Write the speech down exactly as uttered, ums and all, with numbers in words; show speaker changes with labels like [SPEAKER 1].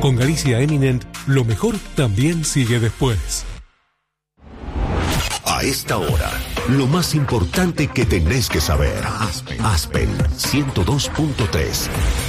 [SPEAKER 1] Con Galicia Eminent, lo mejor también sigue después.
[SPEAKER 2] A esta hora, lo más importante que tenés que saber. Aspen ciento dos punto tres.